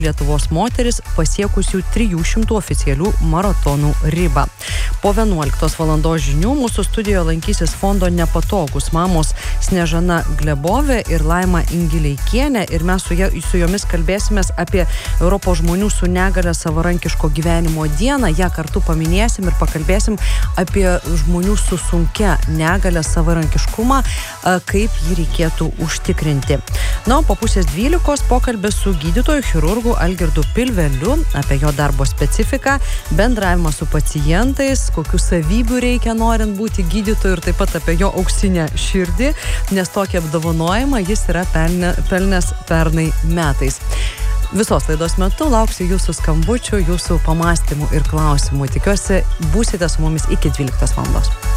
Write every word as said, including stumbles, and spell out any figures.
Lietuvos moteris pasiekusių trijų šimtų oficialių maratonų ribą. Po vienuoliktos valandos žinių mūsų studijoje lankysis fondo Nepatogus mamos Snežana Glebovė ir Laima Ingileikienė ir mes su, ja, su jomis kalbėsimės apie Europos žmonių su negale savarankiško gyvenimo dieną. Ja kartu paminėsim ir pakalbėsim apie žmonių su sunkia negale savarankiškumą, kaip jį reikėtų užtikrinti. Na, po pusės dvylikos pokalbis su gydytoju chirurgu Algirdu Pilveliu apie jo darbo specifiką, bendravimą su pacientais, kokių savybių reikia norint būti gydytoju ir taip pat apie jo auksinę širdį, nes tokį apdovanojimą jis yra pelnė, pelnęs pernai metais. Visos laidos metu lauksiu jūsų skambučių, jūsų pamastymų ir klausimų. Tikiuosi, būsite su mumis iki dvyliktos valandos.